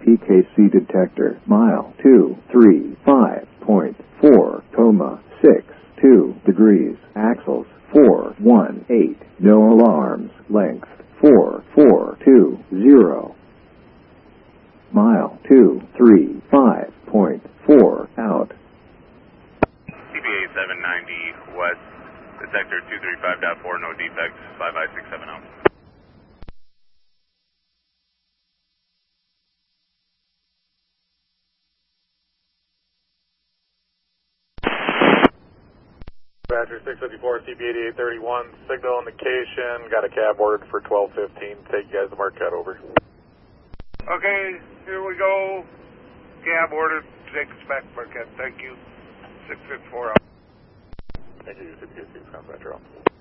PKC detector, mile 235.4, 62 degrees, axles 418, no alarms, length 4420, mile 235.4, out. CPA 790 West, detector 235.4, no defects, 55670. Badger 654, CP 8831, signal indication, got a cab ordered for 1215, take you guys to Marquette, over. Okay, here we go. Cab ordered, take us back to Marquette, thank you. 654 out. Thank you, CP 6, Metro.